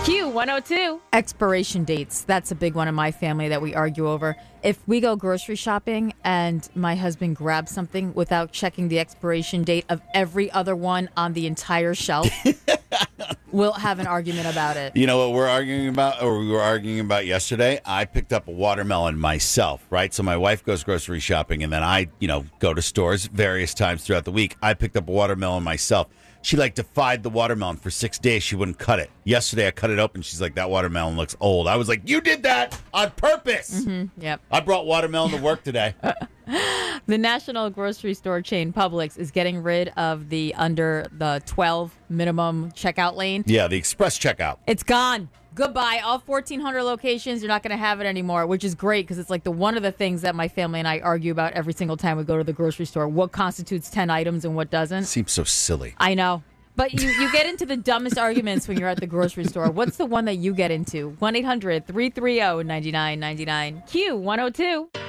Q102. Expiration dates. That's a big one in my family that we argue over. If we go grocery shopping and my husband grabs something without checking the expiration date of every other one on the entire shelf, we'll have an argument about it. You know what we're arguing about, or we were arguing about yesterday? I picked up a watermelon myself, right? So my wife goes grocery shopping, and then I, go to stores various times throughout the week. I picked up a watermelon myself. She defied the watermelon for 6 days. She wouldn't cut it. Yesterday, I cut it open. She's like, that watermelon looks old. I was like, you did that on purpose. Mm-hmm, yep. I brought watermelon to work today. The national grocery store chain Publix is getting rid of the under the 12 minimum checkout lane. Yeah, the express checkout. It's gone. Goodbye. All 1,400 locations, you're not going to have it anymore, which is great because it's like one of the things that my family and I argue about every single time we go to the grocery store. What constitutes 10 items and what doesn't? Seems so silly. I know. But you get into the dumbest arguments when you're at the grocery store. What's the one that you get into? 1-800-330-9999. Q102.